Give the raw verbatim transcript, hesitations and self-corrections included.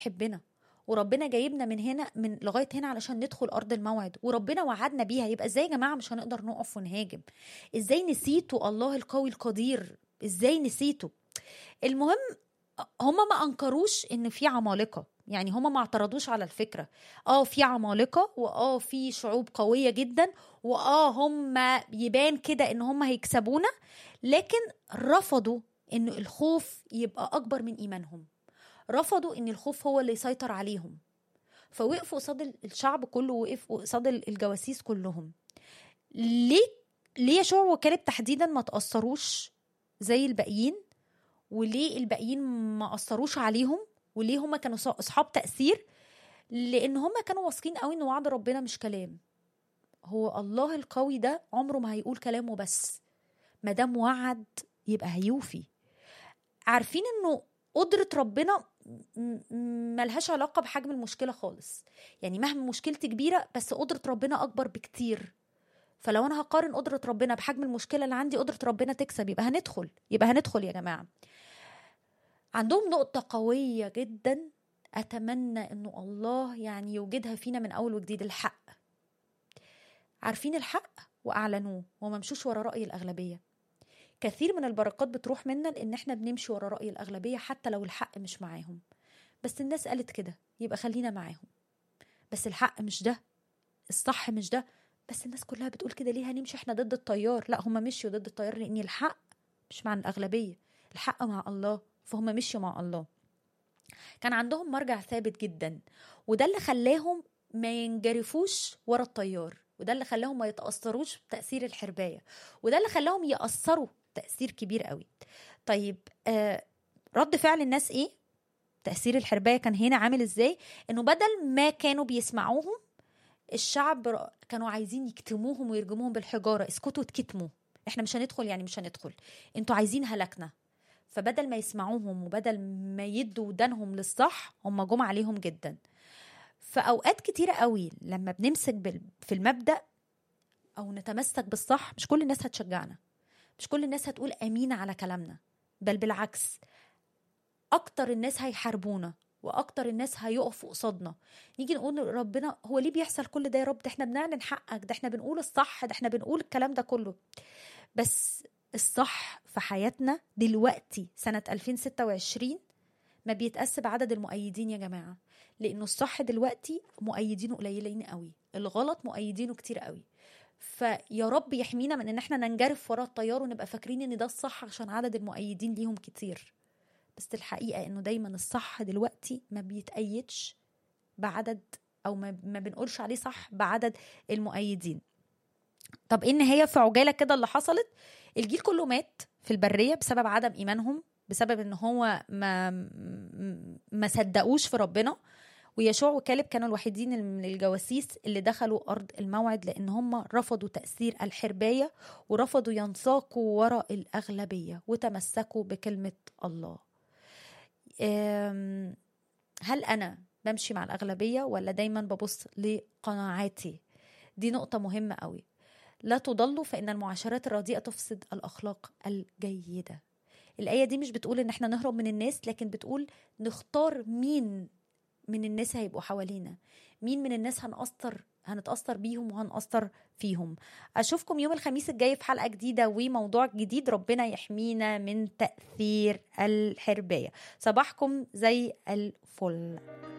بيحبنا، وربنا جايبنا من هنا من لغايه هنا علشان ندخل ارض الموعد، وربنا وعدنا بيها. يبقى ازاي يا جماعه مش هنقدر نقف ونهاجم؟ ازاي نسيتوا الله القوي القدير؟ ازاي نسيتوا؟ المهم هما ما انكروش ان في عمالقه، يعني هما ما اعترضوش على الفكره. اه في عمالقه، واه في شعوب قويه جدا، واه هما يبان كده ان هما هيكسبونا، لكن رفضوا ان الخوف يبقى اكبر من ايمانهم. رفضوا ان الخوف هو اللي يسيطر عليهم، فوقفوا قصاد الشعب كله، وقفوا قصاد الجواسيس كلهم. ليه ليه يشوع وكالب تحديدا ما تأثروش زي الباقيين؟ وليه الباقيين ما أثروش عليهم؟ وليه هم كانوا أصحاب تأثير؟ لأن هم كانوا واثقين قوي إن وعد ربنا مش كلام. هو الله القوي ده عمره ما هيقول كلامه بس، ما دام وعد يبقى هيوفي. عارفين إنه قدرة ربنا ملهاش علاقة بحجم المشكلة خالص. يعني مهما مشكلتي كبيرة، بس قدرة ربنا أكبر بكتير. فلو أنا هقارن قدرة ربنا بحجم المشكلة اللي عندي، قدرة ربنا تكسب. يبقى هندخل يبقى هندخل يا جماعة. عندهم نقطة قوية جدا أتمنى أنه الله يعني يوجدها فينا من أول وجديد: الحق. عارفين الحق وأعلنوه وما مشوش ورا رأي الأغلبية. كثير من البركات بتروح منا لأن احنا بنمشي ورا رأي الأغلبية حتى لو الحق مش معاهم. بس الناس قالت كده يبقى خلينا معاهم. بس الحق مش ده، الصح مش ده، بس الناس كلها بتقول كده، ليه هنمشي احنا ضد التيار؟ لا، هم مشيوا ضد التيار لأن الحق مش مع الأغلبية، الحق مع الله، فهم مشيوا مع الله. كان عندهم مرجع ثابت جدا، وده اللي خلاهم ما ينجرفوش ورا التيار، وده اللي خلاهم ما يتأثروش بتأثير الحرباية، وده اللي خلاهم يأثروا تأثير كبير قوي. طيب آه رد فعل الناس ايه؟ تأثير الحرباية كان هنا عامل ازاي؟ انه بدل ما كانوا بيسمعوهم، الشعب كانوا عايزين يكتموهم ويرجموهم بالحجارة. اسكتوا اتكتموا، احنا مش هندخل، يعني مش هندخل، انتوا عايزين هلكنا. فبدل ما يسمعوهم وبدل ما يدوا ودانهم للصح، هم جم عليهم جدا. فأوقات كتيرة قوي لما بنمسك في المبدأ أو نتمسك بالصح، مش كل الناس هتشجعنا، مش كل الناس هتقول أمين على كلامنا، بل بالعكس أكتر الناس هيحاربونا، وأكتر الناس هيقفوا قصادنا. نيجي نقول ربنا هو ليه بيحصل كل ده يا رب؟ ده احنا بنعلن حقك، ده احنا بنقول الصح، ده احنا بنقول الكلام ده كله. بس الصح في حياتنا دلوقتي سنة ألفين وستة وعشرين ما بيتقاس بعدد المؤيدين يا جماعة، لأنه الصح دلوقتي مؤيدينه قليلين قوي، الغلط مؤيدينه كتير قوي. فيا رب يحمينا من ان احنا ننجرف وراء التيار ونبقى فاكرين ان ده الصح عشان عدد المؤيدين ليهم كتير. بس الحقيقة انه دايما الصح دلوقتي ما بيتأيدش بعدد، او ما, ما بنقولش عليه صح بعدد المؤيدين. طب ايه النهاية في عجالة كده اللي حصلت؟ الجيل كله مات في البرية بسبب عدم ايمانهم، بسبب ان هو ما ما صدقوش في ربنا. ويشوع وكالب كانوا الوحيدين من الجواسيس اللي دخلوا ارض الموعد، لان هم رفضوا تأثير الحرباية، ورفضوا ينساقوا وراء الاغلبية، وتمسكوا بكلمة الله. هل انا بمشي مع الاغلبية ولا دايما ببص لقناعاتي؟ دي نقطة مهمة قوي. لا تضلوا فإن المعاشرات الرديئة تفسد الأخلاق الجيدة. الآية دي مش بتقول إن احنا نهرب من الناس، لكن بتقول نختار مين من الناس هيبقوا حوالينا، مين من الناس هنأثر هنتأثر بيهم وهنأثر فيهم. أشوفكم يوم الخميس الجاي في حلقة جديدة وموضوع جديد. ربنا يحمينا من تأثير الحرباية. صباحكم زي الفل.